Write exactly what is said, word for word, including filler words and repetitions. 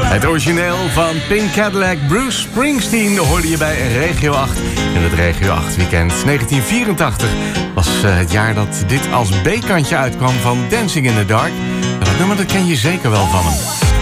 Het origineel van Pink Cadillac, Bruce Springsteen, hoorde je bij Regio acht. In het Regio acht weekend negentien vierentachtig was het jaar dat dit als B-kantje uitkwam van Dancing in the Dark. Dat nummer dat ken je zeker wel van hem.